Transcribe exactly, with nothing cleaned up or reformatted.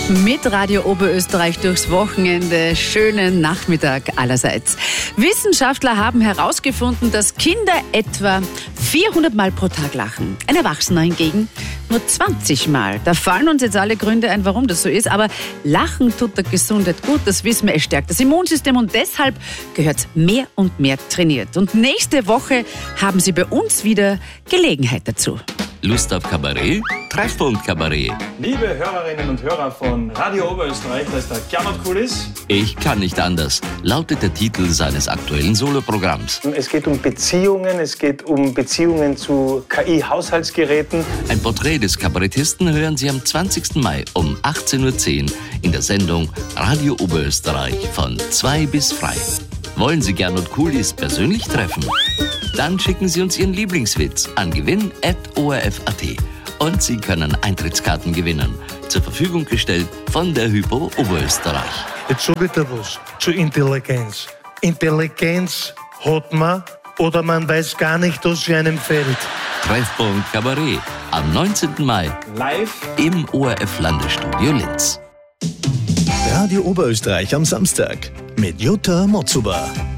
Mit Radio Oberösterreich durchs Wochenende. Schönen Nachmittag allerseits. Wissenschaftler haben herausgefunden, dass Kinder etwa vierhundert Mal pro Tag lachen. Ein Erwachsener hingegen nur zwanzig Mal. Da fallen uns jetzt alle Gründe ein, warum das so ist. Aber Lachen tut der Gesundheit gut, das wissen wir. Es stärkt das Immunsystem und deshalb gehört mehr und mehr trainiert. Und nächste Woche haben Sie bei uns wieder Gelegenheit dazu. Lust auf Kabarett? Treffpunkt Kabarett. Liebe Hörerinnen und Hörer von Radio Oberösterreich, da ist der Gernot Kulis. Ich kann nicht anders, lautet der Titel seines aktuellen Soloprogramms. Es geht um Beziehungen, es geht um Beziehungen zu K I-Haushaltsgeräten. Ein Porträt des Kabarettisten hören Sie am zwanzigsten Mai um achtzehn Uhr zehn in der Sendung Radio Oberösterreich von zwei bis frei. Wollen Sie Gernot Kulis persönlich treffen? Dann schicken Sie uns Ihren Lieblingswitz an gewinn at o r f punkt a t und Sie können Eintrittskarten gewinnen. Zur Verfügung gestellt von der Hypo Oberösterreich. Jetzt sag ich dir was zur Intelligenz. Intelligenz hat man oder man weiß gar nicht, was sie einem fehlt. Treffpunkt Kabarett am neunzehnten Mai Live im O R F Landesstudio Linz. Radio Oberösterreich am Samstag mit Jutta Motzuber.